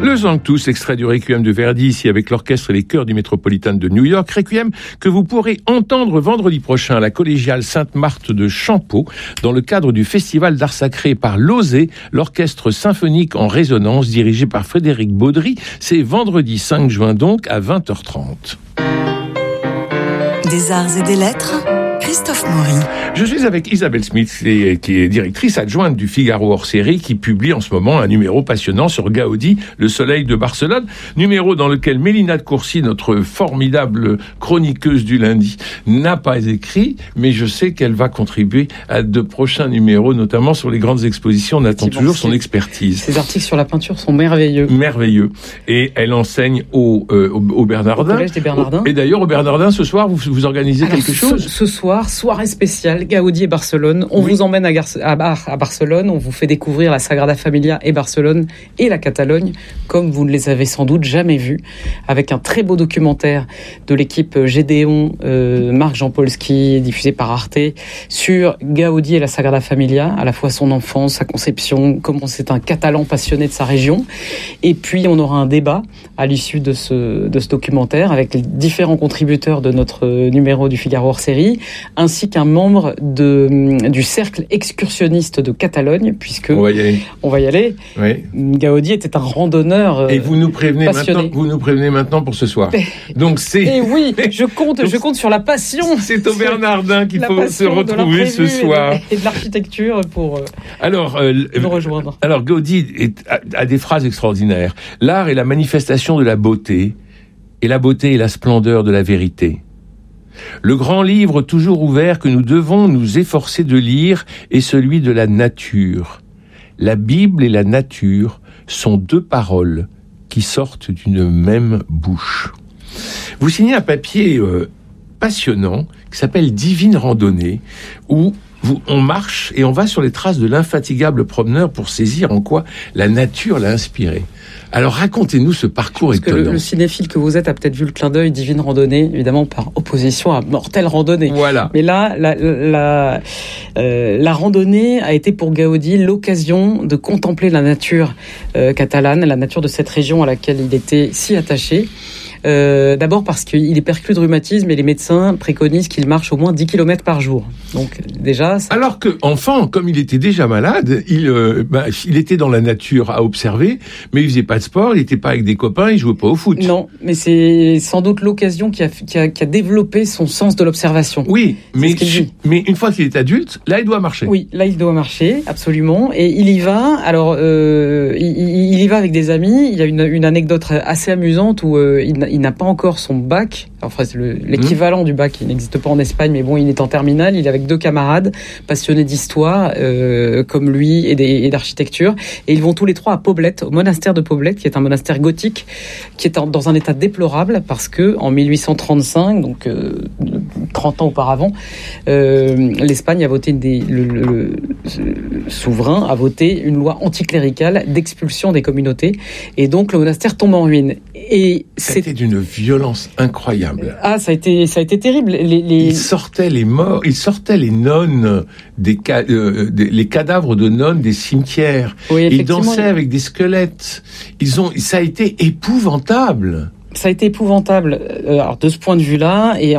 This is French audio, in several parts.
Le Sanctus, extrait du Requiem de Verdi, ici avec l'orchestre et les chœurs du Metropolitan de New York. Requiem que vous pourrez entendre vendredi prochain à la collégiale Sainte-Marthe de Champeaux, dans le cadre du Festival d'Art Sacré par l'OSE, l'orchestre symphonique en résonance dirigé par Frédéric Baudry. C'est vendredi 5 juin donc à 20h30. Des arts et des lettres, Christophe Maury. Je suis avec Isabelle Smith, qui est directrice adjointe du Figaro hors-série, qui publie en ce moment un numéro passionnant sur Gaudi, le soleil de Barcelone. Numéro dans lequel Mélina de Courcy, notre formidable chroniqueuse du lundi, n'a pas écrit, mais je sais qu'elle va contribuer à de prochains numéros, notamment sur les grandes expositions. On attend toujours son expertise. Ces articles sur la peinture sont merveilleux. Merveilleux. Et elle enseigne au Bernardin. Au collège des Bernardins. Et d'ailleurs, au Bernardin, ce soir, vous organisez quelque chose? Ce soir, soirée spéciale, Gaudi et Barcelone. On vous emmène à Barcelone, on vous fait découvrir la Sagrada Familia et Barcelone et la Catalogne, comme vous ne les avez sans doute jamais vus, avec un très beau documentaire de l'équipe Gédéon, Marc Jampolski, diffusé par Arte, sur Gaudi et la Sagrada Familia, à la fois son enfance, sa conception, comment c'est un Catalan passionné de sa région. Et puis, on aura un débat à l'issue de ce documentaire avec les différents contributeurs de notre numéro du Figaro hors-série, ainsi qu'un membre du cercle excursionniste de Catalogne, puisque on va y aller. Oui. Gaudi était un randonneur et vous nous prévenez passionné. Maintenant pour ce soir. Donc Et oui, je compte sur la passion. C'est au Bernardin qu'il faut se retrouver ce soir. Et de l'architecture pour nous rejoindre. Alors Gaudi a des phrases extraordinaires. L'art est la manifestation de la beauté, et la beauté est la splendeur de la vérité. Le grand livre toujours ouvert que nous devons nous efforcer de lire est celui de la nature. La Bible et la nature sont deux paroles qui sortent d'une même bouche. Vous signez un papier passionnant qui s'appelle Divine Randonnée, où on marche et on va sur les traces de l'infatigable promeneur pour saisir en quoi la nature l'a inspiré. Alors racontez-nous ce parcours étonnant. Que le cinéphile que vous êtes a peut-être vu le clin d'œil Divine Randonnée, évidemment par opposition à Mortelle Randonnée. Voilà. Mais là, la randonnée a été pour Gaudi l'occasion de contempler la nature catalane, la nature de cette région à laquelle il était si attaché. D'abord parce qu'il est perclus de rhumatisme et les médecins préconisent qu'il marche au moins 10 km par jour. Donc déjà... Alors qu'enfant, comme il était déjà malade, il était dans la nature à observer, mais il faisait pas de sport, il n'était pas avec des copains, il jouait pas au foot. Non, mais c'est sans doute l'occasion qui a développé son sens de l'observation. Oui, mais une fois qu'il est adulte, là il doit marcher. Oui, là il doit marcher, absolument. Et il y va, alors il y va avec des amis. Il y a une anecdote assez amusante où il n'a pas encore son bac. Enfin, c'est l'équivalent du bac. Il n'existe pas en Espagne, mais bon, il est en terminale. Il est avec deux camarades passionnés d'histoire, comme lui, et d'architecture. Et ils vont tous les trois à Poblet, au monastère de Poblet, qui est un monastère gothique, qui est dans un état déplorable, parce que en 1835, donc 30 ans auparavant, l'Espagne a voté le souverain a voté une loi anticléricale d'expulsion des communautés, et donc le monastère tombe en ruine. Et c'était d'une violence incroyable. Ah, ça a été terrible. Ils sortaient les morts, ils sortaient les nonnes les cadavres de nonnes des cimetières. Oui, ils dansaient avec des squelettes. Ça a été épouvantable. Ça a été épouvantable. Alors de ce point de vue-là, et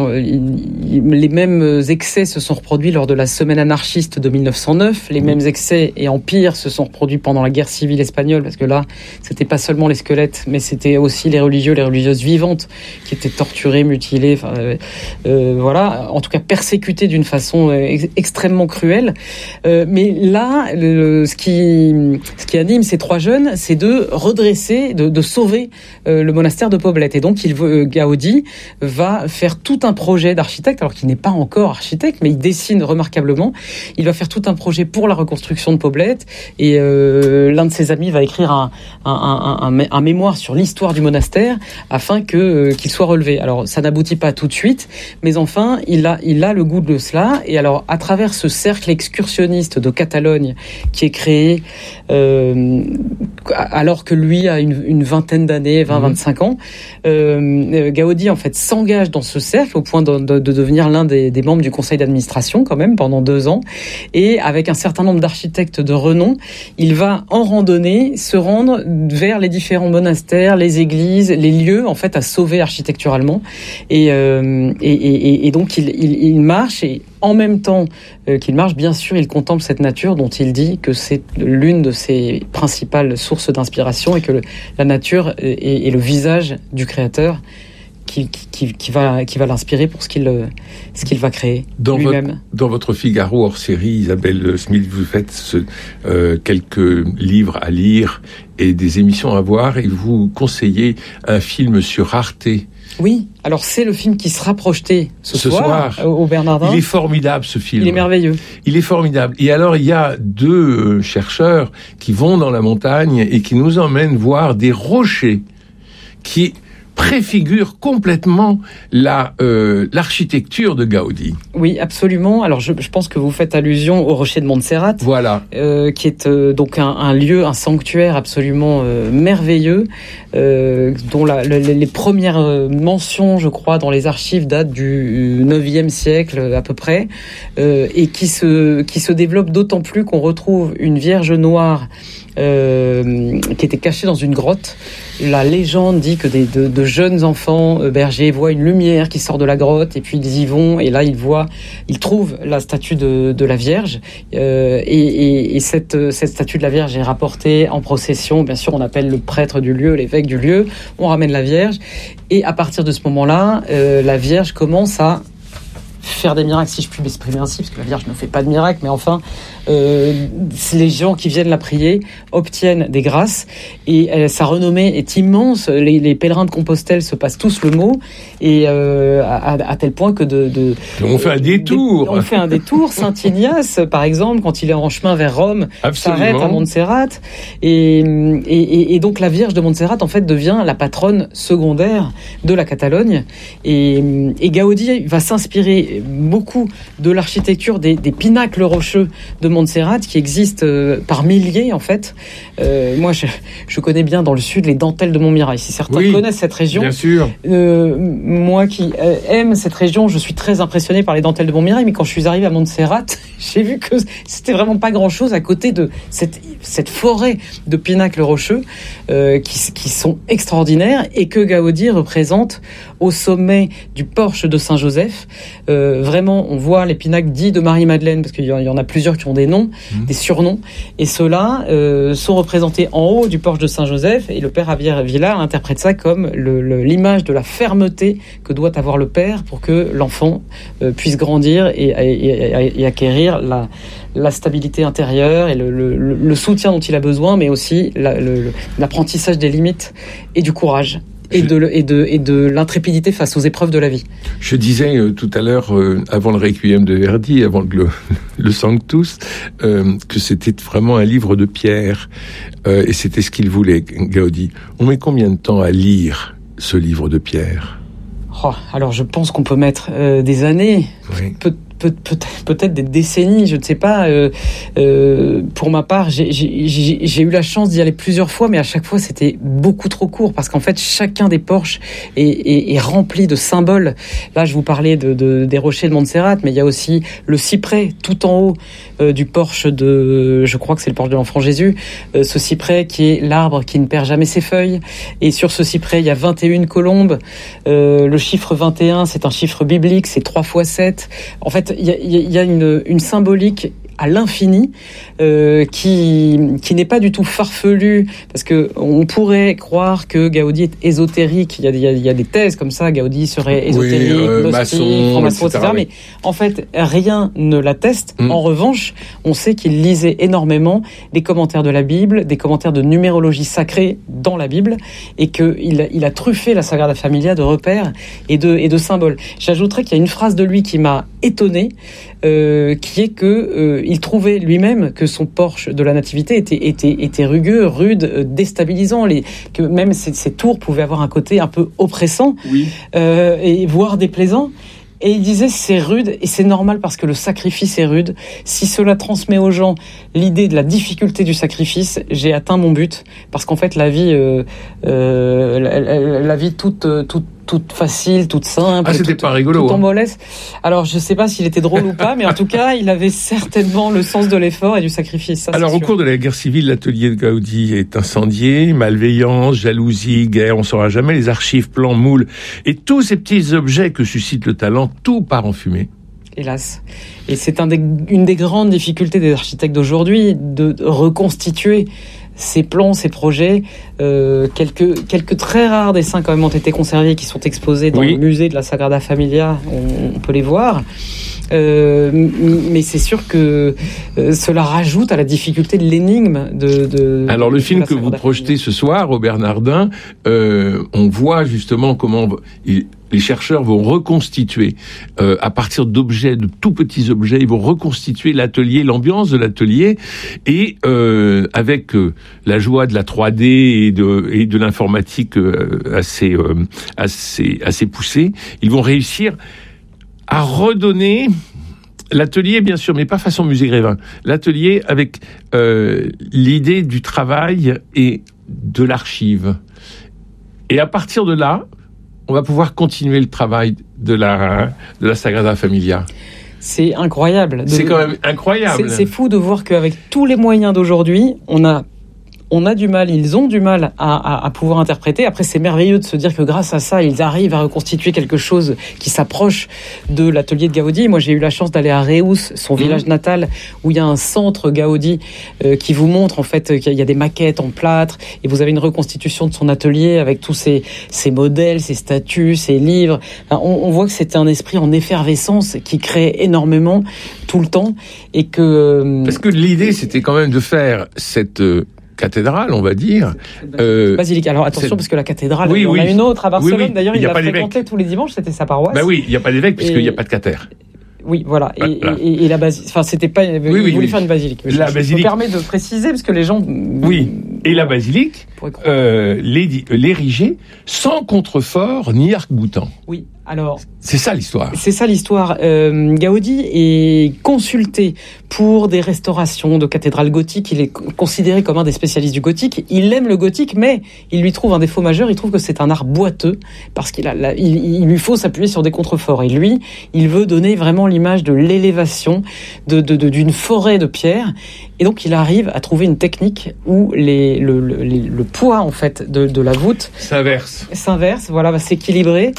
les mêmes excès se sont reproduits lors de la semaine anarchiste de 1909. Les mêmes excès et empires se sont reproduits pendant la guerre civile espagnole, parce que là, c'était pas seulement les squelettes, mais c'était aussi les religieuses vivantes qui étaient torturées, mutilées. Voilà, en tout cas persécutées d'une façon extrêmement cruelle. Mais là, ce qui anime ces trois jeunes, c'est de redresser, de sauver le monastère de Poblet. Et donc, Gaudi va faire tout un projet d'architecte, alors qu'il n'est pas encore architecte, mais il dessine remarquablement. Il va faire tout un projet pour la reconstruction de Poblet, et l'un de ses amis va écrire un mémoire sur l'histoire du monastère afin qu'il soit relevé. Alors, ça n'aboutit pas tout de suite, mais enfin, il a le goût de cela. Et alors, à travers ce cercle excursionniste de Catalogne qui est créé alors que lui a une vingtaine d'années, 20-25 ans. Gaudi en fait s'engage dans ce cercle au point de devenir l'un des membres du conseil d'administration quand même pendant 2 ans, et avec un certain nombre d'architectes de renom, il va en randonnée se rendre vers les différents monastères, les églises, les lieux en fait à sauver architecturalement, et donc il marche, et en même temps qu'il marche, bien sûr, il contemple cette nature dont il dit que c'est l'une de ses principales sources d'inspiration, et que la nature est le visage du créateur qui va l'inspirer pour ce qu'il va créer lui-même. Dans votre Figaro hors série, Isabelle Smith, vous faites quelques livres à lire et des émissions à voir, et vous conseillez un film sur Arte. Oui, alors c'est le film qui sera projeté ce soir au Bernardin. Il est formidable, ce film. Il est merveilleux. Il est formidable. Et alors, il y a 2 chercheurs qui vont dans la montagne et qui nous emmènent voir des rochers qui préfigure complètement l'architecture de Gaudi. Oui, absolument. Alors, je pense que vous faites allusion au rocher de Montserrat. Voilà. Qui est donc un lieu, un sanctuaire absolument merveilleux, dont les premières mentions, je crois, dans les archives datent du 9e siècle à peu près, et qui se développe d'autant plus qu'on retrouve une Vierge noire qui était cachée dans une grotte. La légende dit que de jeunes enfants bergers voient une lumière qui sort de la grotte, et puis ils y vont, et là ils trouvent la statue de la Vierge, et cette statue de la Vierge est rapportée en procession. Bien sûr, on appelle le prêtre du lieu, l'évêque du lieu, on ramène la Vierge, et à partir de ce moment-là, la Vierge commence à faire des miracles, si je puis m'exprimer ainsi, parce que la Vierge ne fait pas de miracles, mais enfin, les gens qui viennent la prier obtiennent des grâces, et sa renommée est immense. Les pèlerins de Compostelle se passent tous le mot, et à tel point que on fait un détour. On fait un détour. Saint Ignace, par exemple, quand il est en chemin vers Rome, s'arrête à Montserrat, et donc la Vierge de Montserrat en fait devient la patronne secondaire de la Catalogne, et Gaudi va s'inspirer beaucoup de l'architecture des pinacles rocheux de Montserrat, qui existent par milliers en fait. Moi, je connais bien dans le sud les dentelles de Montmirail. Si certains connaissent cette région, bien sûr. Moi qui aime cette région, je suis très impressionné par les dentelles de Montmirail. Mais quand je suis arrivé à Montserrat, j'ai vu que c'était vraiment pas grand-chose à côté de cette forêt de pinacles rocheux qui sont extraordinaires, et que Gaudi représente au sommet du porche de Saint-Joseph. Vraiment, on voit les pinacles dits de Marie-Madeleine, parce qu'il y en a plusieurs qui ont des noms, des surnoms, et ceux-là sont représentés en haut du porche de Saint-Joseph, et le père Javier Villard interprète ça comme l'image de la fermeté que doit avoir le père pour que l'enfant puisse grandir et acquérir la stabilité intérieure et le soutien dont il a besoin, mais aussi l'apprentissage des limites et du courage. Et de l'intrépidité face aux épreuves de la vie. Je disais tout à l'heure, avant le Requiem de Verdi, avant le Sanctus, que c'était vraiment un livre de pierre, et c'était ce qu'il voulait, Gaudi. On met combien de temps à lire ce livre de pierre ? Alors je pense qu'on peut mettre des années, peut-être des décennies, je ne sais pas. Pour ma part, j'ai eu la chance d'y aller plusieurs fois, mais à chaque fois c'était beaucoup trop court, parce qu'en fait chacun des porches est rempli de symboles. Là, je vous parlais des rochers de Montserrat, mais il y a aussi le cyprès tout en haut du porche je crois que c'est le porche de l'Enfant Jésus, ce cyprès qui est l'arbre qui ne perd jamais ses feuilles, et sur ce cyprès il y a 21 colombes. Le chiffre 21, c'est un chiffre biblique, c'est 3 fois 7. En fait, il y a une symbolique à l'infini qui n'est pas du tout farfelu, parce que on pourrait croire que Gaudi est ésotérique. Il y a des thèses comme ça, Gaudi serait ésotérique, gnostique, franc-maçon, etc. Mais en fait, rien ne l'atteste. En revanche, on sait qu'il lisait énormément des commentaires de la Bible, des commentaires de numérologie sacrée dans la Bible, et qu'il a truffé la Sagrada Familia de repères et de symboles. J'ajouterais qu'il y a une phrase de lui qui m'a étonné, qui est que il trouvait lui-même que son porche de la Nativité était rugueux, rude, déstabilisant, que même ses tours pouvaient avoir un côté un peu oppressant, et voire déplaisant. Et il disait c'est rude et c'est normal parce que le sacrifice est rude. Si cela transmet aux gens l'idée de la difficulté du sacrifice, j'ai atteint mon but. Parce qu'en fait la vie toute facile, toute simple. Ah, c'était pas rigolo. Tout en mollesse. Alors, je sais pas s'il était drôle ou pas, mais en tout cas, il avait certainement le sens de l'effort et du sacrifice. Ça, alors, au cours de la guerre civile, l'atelier de Gaudi est incendié, malveillance, jalousie, guerre, on ne saura jamais, les archives, plans, moules, et tous ces petits objets que suscite le talent, tout part en fumée. Hélas. Et c'est une des grandes difficultés des architectes d'aujourd'hui, de reconstituer ces plans, ces projets. Quelques très rares dessins quand même ont été conservés, qui sont exposés dans le musée de la Sagrada Familia. On peut les voir. Mais c'est sûr que cela rajoute à la difficulté de l'énigme de Alors le film que vous projetez ce soir au Bernardin, on voit justement comment les chercheurs vont reconstituer, à partir d'objets, de tout petits objets, ils vont reconstituer l'atelier, l'ambiance de l'atelier, et avec la joie de la 3D et de l'informatique assez poussée, ils vont réussir à redonner l'atelier, bien sûr, mais pas façon musée Grévin. L'atelier avec l'idée du travail et de l'archive. Et à partir de là, on va pouvoir continuer le travail de la Sagrada Familia. C'est incroyable. C'est quand même incroyable. C'est fou de voir qu'avec tous les moyens d'aujourd'hui, on a du mal, ils ont du mal à pouvoir interpréter. Après, c'est merveilleux de se dire que grâce à ça, ils arrivent à reconstituer quelque chose qui s'approche de l'atelier de Gaudi. Moi, j'ai eu la chance d'aller à Reus, son village natal, où il y a un centre Gaudi qui vous montre en fait qu'il y a des maquettes en plâtre, et vous avez une reconstitution de son atelier avec tous ses modèles, ses statues, ses livres. Enfin, on voit que c'était un esprit en effervescence qui crée énormément tout le temps, et que... Parce que l'idée, c'était quand même de faire cette... cathédrale, on va dire. Basilique. Alors attention, parce que la cathédrale, il y en a une autre à Barcelone. D'ailleurs, il la fréquentait tous les dimanches, c'était sa paroisse. Ben oui, il n'y a pas d'évêque puisqu'il n'y a pas de catère. Oui, voilà. Et la basilique. Enfin, c'était pas. Il voulait faire une basilique. Je me permets de préciser parce que les gens. Oui. Et la basilique, l'ériger sans contrefort ni arc-boutant. Oui. Alors, c'est ça l'histoire. C'est ça l'histoire. Gaudi est consulté pour des restaurations de cathédrales gothiques. Il est considéré comme un des spécialistes du gothique. Il aime le gothique, mais il lui trouve un défaut majeur. Il trouve que c'est un art boiteux parce il lui faut s'appuyer sur des contreforts. Et lui, il veut donner vraiment l'image de l'élévation d'une forêt de pierre. Et donc, il arrive à trouver une technique où le poids en fait de la voûte s'inverse. Voilà, va s'équilibrer.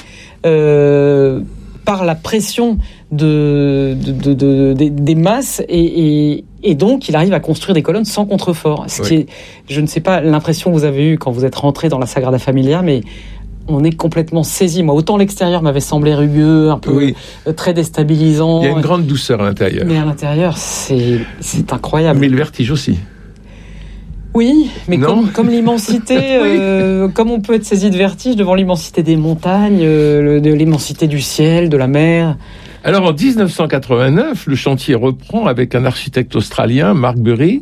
Par la pression des masses et donc il arrive à construire des colonnes sans contrefort. Ce qui est, je ne sais pas l'impression que vous avez eue quand vous êtes rentré dans la Sagrada Familia, mais on est complètement saisi. Moi, autant l'extérieur m'avait semblé rugueux, un peu très déstabilisant. Il y a une grande douceur à l'intérieur. Mais à l'intérieur, c'est incroyable. Mais le vertige aussi. Oui, mais comme l'immensité, comme on peut être saisi de vertige devant l'immensité des montagnes, de l'immensité du ciel, de la mer. Alors en 1989, le chantier reprend avec un architecte australien, Mark Burry,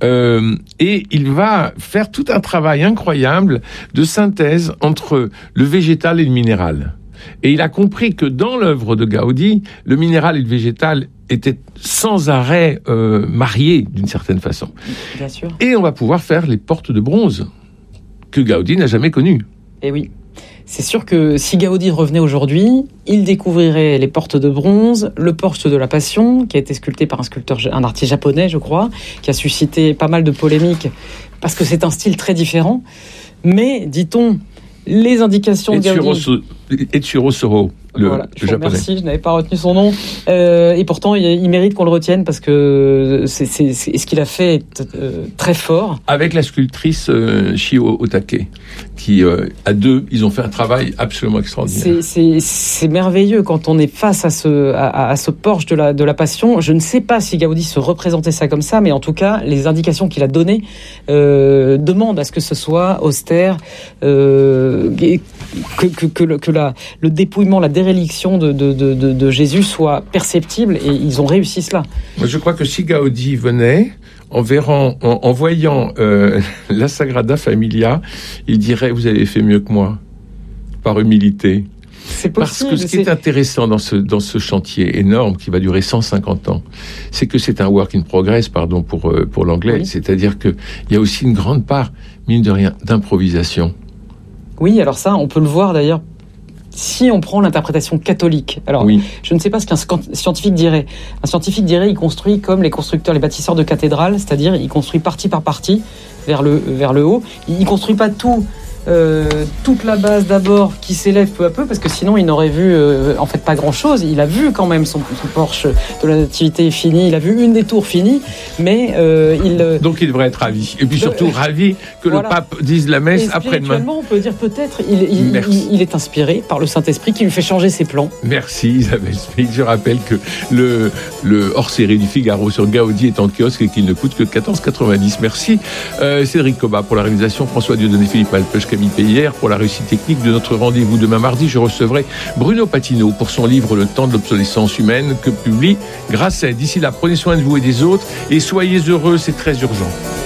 et il va faire tout un travail incroyable de synthèse entre le végétal et le minéral. Et il a compris que dans l'œuvre de Gaudi, le minéral et le végétal étaient sans arrêt mariés d'une certaine façon. Bien sûr. Et on va pouvoir faire les portes de bronze que Gaudi n'a jamais connues. Et oui. C'est sûr que si Gaudi revenait aujourd'hui, il découvrirait les portes de bronze, le porche de la Passion, qui a été sculpté par un artiste japonais, je crois, qui a suscité pas mal de polémiques, parce que c'est un style très différent. Mais, dit-on, les indications de Gaudi... Etsuro Soro, le japonais. Merci, je n'avais pas retenu son nom. Et pourtant, il mérite qu'on le retienne parce que ce qu'il a fait est très fort. Avec la sculptrice Shio Otake, qui, à deux, ils ont fait un travail absolument extraordinaire. C'est merveilleux quand on est face à ce porche de la Passion. Je ne sais pas si Gaudi se représentait ça comme ça, mais en tout cas, les indications qu'il a données demandent à ce que ce soit austère, que le dépouillement, la déréliction de Jésus soit perceptible, et ils ont réussi cela. Moi, je crois que si Gaudi venait, en voyant la Sagrada Familia, il dirait: vous avez fait mieux que moi, par humilité. C'est Parce possible. que ce qui est intéressant dans ce chantier énorme qui va durer 150 ans, c'est que c'est un work in progress, pardon pour l'anglais. Oui. C'est-à-dire qu'il y a aussi une grande part, mine de rien, d'improvisation. Oui, alors ça, on peut le voir d'ailleurs si on prend l'interprétation catholique. Alors, Oui. je ne sais pas ce qu'un scientifique dirait. Un scientifique dirait, il construit comme les constructeurs, les bâtisseurs de cathédrales, c'est-à-dire il construit partie par partie vers le haut. Il construit pas toute la base d'abord qui s'élève peu à peu, parce que sinon il n'aurait vu en fait pas grand-chose. Il a vu quand même son porche de la Nativité fini, il a vu une des tours finie, mais Donc il devrait être ravi. Et puis surtout ravi que voilà. le pape dise la messe après-demain. Spirituellement, on peut dire peut-être il est inspiré par le Saint-Esprit qui lui fait changer ses plans. Merci Isabelle Smith. Je rappelle que le hors-série du Figaro sur Gaudi est en kiosque et qu'il ne coûte que 14,90. Merci Cédric Cobat pour la réalisation, François Dieudonné, Philippe Malpeuch, Camille Payère pour la réussite technique de notre rendez-vous. Demain mardi, je recevrai Bruno Patino pour son livre Le temps de l'obsolescence humaine que publie Grasset. D'ici là, prenez soin de vous et des autres et soyez heureux, c'est très urgent.